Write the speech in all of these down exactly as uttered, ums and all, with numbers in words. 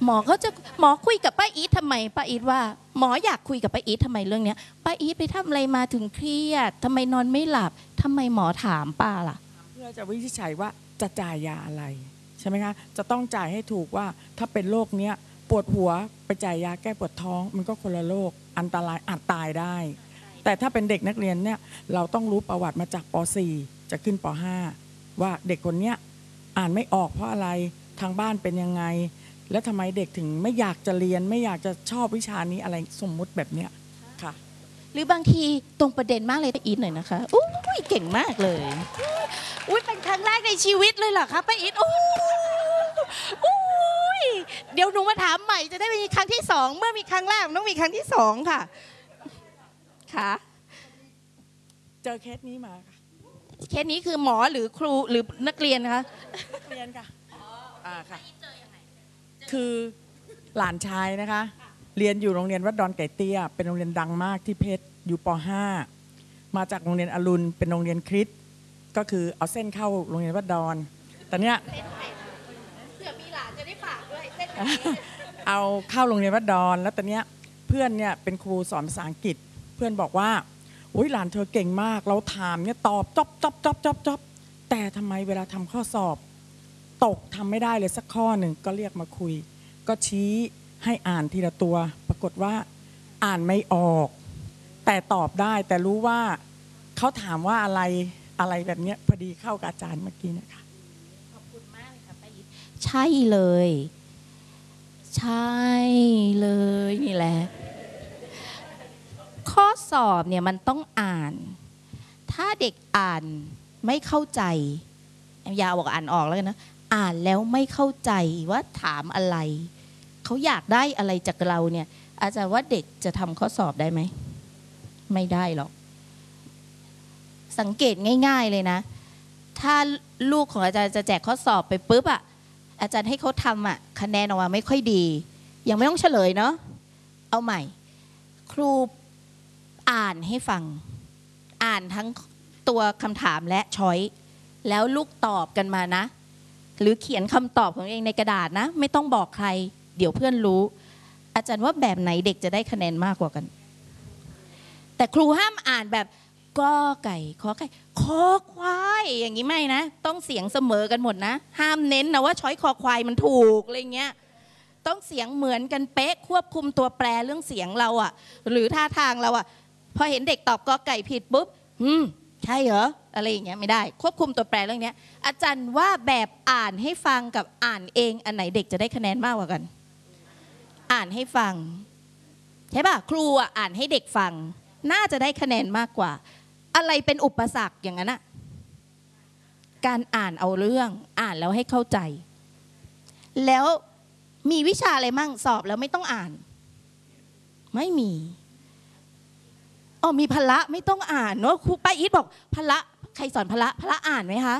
หมอเขาจะหมอคุยกับป้าอีททำไมป้าอีทว่าหมออยากคุยกับป้าอีททำไมเรื่องเนี้ยป้าอีทไปทำอะไรมาถึงเครียดทำไมนอนไม่หลับทำไมหมอถามป้าล่ะเพื่อจะวินิจฉัยว่าจะจ่ายยาอะไรใช่ไหมคะจะต้องจ่ายให้ถูกว่าถ้าเป็นโรคเนี้ยปวดหัวไปจ่ายยาแก้ปวดท้องมันก็คนละโรคอันตรายอาจตายได้แต่ถ้าเป็นเด็กนักเรียนเนี่ยเราต้องรู้ประวัติมาจากป .สี่ จะขึ้นป .ห้า ว่าเด็กคนเนี้ยอ่านไม่ออกเพราะอะไรทางบ้านเป็นยังไงแล้วทำไมเด็กถึงไม่อยากจะเรียนไม่อยากจะชอบวิชานี้อะไรสมมุติแบบเนี้ยค่ะหรือบางทีตรงประเด็นมากเลยป้าอีทหน่อยนะคะอุ้ยเก่งมากเลยอุ้ยเป็นครั้งแรกในชีวิตเลยเหรอคะป้าอีทอุ้ยเดี๋ยวหนูมาถามใหม่จะได้มีครั้งที่สองเมื่อมีครั้งแรกต้องมีครั้งที่สองค่ะค่ะเจอเคสนี้มาค่ะเคสนี้คือหมอหรือครูหรือนักเรียนคะนักเรียนค่ะอ่าค่ะคือหลานชายนะคะเรียนอยู่โรงเรียนวัดดอนไก่เตี้ยเป็นโรงเรียนดังมากที่เพชรอยู่ป .ห้า มาจากโรงเรียนอรุณเป็นโรงเรียนคริสต์ก็คือเอาเส้นเข้าโรงเรียนวัดดอนแต่เนี้ยเผื่อมีหลานจะได้ฝากด้วยเส้นเอาเข้าโรงเรียนวัดดอนแล้วตอนเนี้ยเพื่อนเนี่ยเป็นครูสอนภาษาอังกฤษเพื่อนบอกว่าอุ้ยหลานเธอเก่งมากเราถามเนี่ยตอบจ๊อบจ๊อบจ๊อบจ๊อบจ๊อบแต่ทำไมเวลาทำข้อสอบตกทำไม่ได้เลยสักข้อหนึ่งก็เรียกมาคุยก็ชี้ให้อ่านทีละตัวปรากฏว่าอ่านไม่ออกแต่ตอบได้แต่รู้ว่าเขาถามว่าอะไรอะไรแบบนี้พอดีเข้ากับอาจารย์เมื่อกี้นะคะขอบคุณมากเลยค่ะป้าอีทใช่เลยใช่เลยนี่แหละข้อสอบเนี่ยมันต้องอ่านถ้าเด็กอ่านไม่เข้าใจยาวบอกอ่านออกแล้วนะอ่านแล้วไม่เข้าใจว่าถามอะไรเขาอยากได้อะไรจากเราเนี่ยอาจารย์ว่าเด็กจะทำข้อสอบได้ไหมไม่ได้หรอกสังเกตง่ายๆเลยนะถ้าลูกของอาจารย์จะแจกข้อสอบไปปุ๊บอ่ะอาจารย์ให้เขาทำอ่ะคะแนนออกมาไม่ค่อยดียังไม่ต้องเฉลยเนาะเอาใหม่ครูอ่านให้ฟังอ่านทั้งตัวคำถามและช้อยแล้วลูกตอบกันมานะหรือเขียนคำตอบของเองในกระดาษนะไม่ต้องบอกใครเดี๋ยวเพื่อนรู้อาจารย์ว่าแบบไหนเด็กจะได้คะแนนมากกว่ากันแต่ครูห้ามอ่านแบบก็ไก่ขอไก่คอควายอย่างนี้ไม่นะต้องเสียงเสมอกันหมดนะห้ามเน้นนะว่าช้อยคอควายมันถูกอะไรเงี้ยต้องเสียงเหมือนกันเป๊ะควบคุมตัวแปรเรื่องเสียงเราอ่ะหรือท่าทางเราอ่ะพอเห็นเด็กตอบกอไก่ผิดปุ๊บอืมใช่เหรออะไรอย่างเงี้ยไม่ได้ควบคุมตัวแปรเรื่องนี้อาจารย์ว่าแบบอ่านให้ฟังกับอ่านเองอันไหนเด็กจะได้คะแนนมากกว่ากันอ่านให้ฟังใช่ป่ะครูอ่านให้เด็กฟังน่าจะได้คะแนนมากกว่าอะไรเป็นอุปสรรคอย่างนั้นอะการอ่านเอาเรื่องอ่านแล้วให้เข้าใจแล้วมีวิชาอะไรมั่งสอบแล้วไม่ต้องอ่านไม่มีอ๋อมีพละไม่ต้องอ่านเนาะครูป้าอีทบอกพละใครสอนพละพละอ่านไหมคะ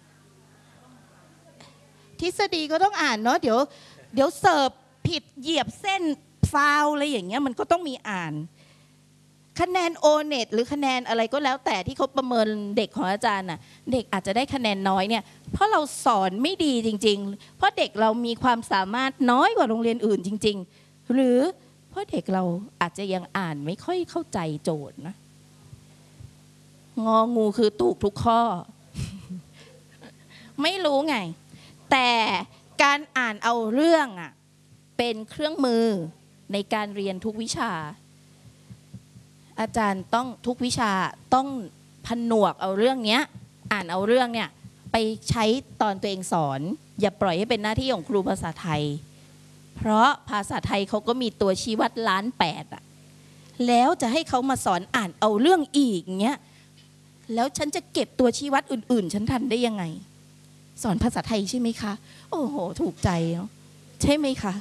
ทฤษฎีก็ต้องอ่านเนาะเดี๋ยวเดี๋ยวเสิร์ฟผิดเหยียบเส้นฟาวอะไรอย่างเงี้ยมันก็ต้องมีอ่านคะแนนโอเน็ตหรือคะแนนอะไรก็แล้วแต่ที่เขาประเมินเด็กของอาจารย์น่ะเด็กอาจจะได้คะแนนน้อยเนี่ยเพราะเราสอนไม่ดีจริงๆเพราะเด็กเรามีความสามารถน้อยกว่าโรงเรียนอื่นจริงๆหรือเพราะเด็กเราอาจจะยังอ่านไม่ค่อยเข้าใจโจทย์นะงองูคือถูกทุกข้อ ไม่รู้ไงแต่การอ่านเอาเรื่องอ่ะเป็นเครื่องมือในการเรียนทุกวิชาอาจารย์ต้องทุกวิชาต้องผนวกเอาเรื่องเนี้ยอ่านเอาเรื่องเนี่ยไปใช้ตอนตัวเองสอนอย่าปล่อยให้เป็นหน้าที่ของครูภาษาไทยเพราะภาษาไทยเขาก็มีตัวชี้วัดล้านแปดอะแล้วจะให้เขามาสอนอ่านเอาเรื่องอีกเงี้ยแล้วฉันจะเก็บตัวชี้วัดอื่นๆฉันทันได้ยังไงสอนภาษาไทยใช่ไหมคะโอ้โหถูกใจเนาะใช่ไหมคะ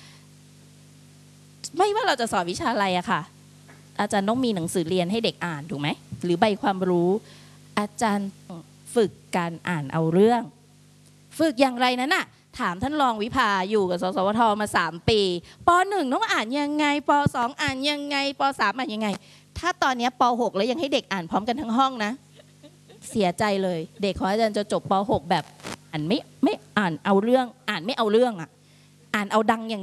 ไม่ว่าเราจะสอนวิชาอะไรอะค่ะอาจารย์ต้องมีหนังสือเรียนให้เด็กอ่านถูกไหมหรือใบความรู้อาจารย์ฝึกการอ่านเอาเรื่องฝึกอย่างไรนั้นน่ะถามท่านรองวิภาอยู่กับสสวทมาสามปีปหนึ่งต้องอ่านยังไงปสองอ่านยังไงปสามอ่านยังไงถ้าตอนนี้ปหกแล้วยังให้เด็กอ่านพร้อมกันทั้งห้องนะเสียใจเลยเด็กของอาจารย์จะจบปหกแบบอ่านไม่ไม่อ่านเอาเรื่องอ่านไม่เอาเรื่องอ่ะอ่านเอาดังอย่าง